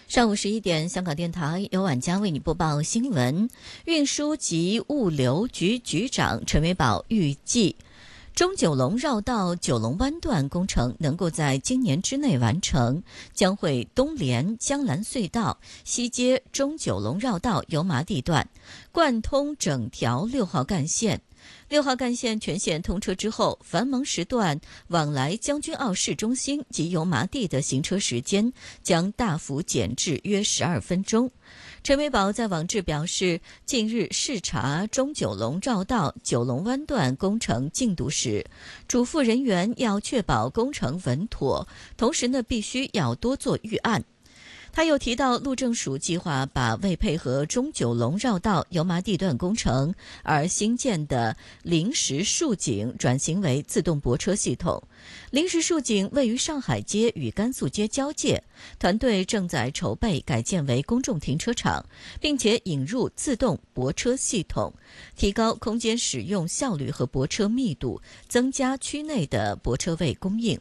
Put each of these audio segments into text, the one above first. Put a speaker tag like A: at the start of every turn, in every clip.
A: 上午11点，香港电台由晚佳为你播报新闻。运输及物流局局长陈维宝预计，中九龙绕道九龙湾段工程能够在今年之内完成，将会东连江南隧道，西接中九龙绕道油麻地段，贯通整条6号干线。6号干线全线通车之后，繁忙时段往来将军澳市中心及油麻地的行车时间将大幅减至约12分钟。陈维宝在网志表示，近日视察中九龙绕道九龙湾段工程进度时，嘱咐人员要确保工程稳妥，同时必须要多做预案。他又提到，路政署计划把为配合中九龙绕道油麻地段工程而新建的临时竖井转型为自动泊车系统。临时竖井位于上海街与甘肃街交界，团队正在筹备改建为公众停车场，并且引入自动泊车系统，提高空间使用效率和泊车密度，增加区内的泊车位供应。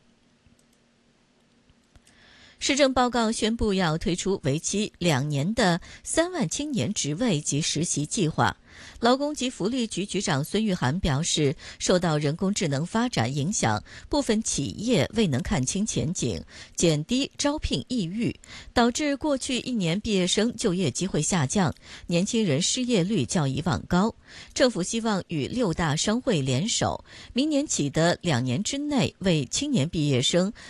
A: 施政报告宣布要推出为期2年的3万青年职位及实习计划。劳工及福利局局长孙玉菡表示，受到人工智能发展影响，部分企业未能看清前景，减低招聘意欲，导致过去1年毕业生就业机会下降，年轻人失业率较以往高。政府希望与6大商会联手，明年起的2年之内，为青年毕业生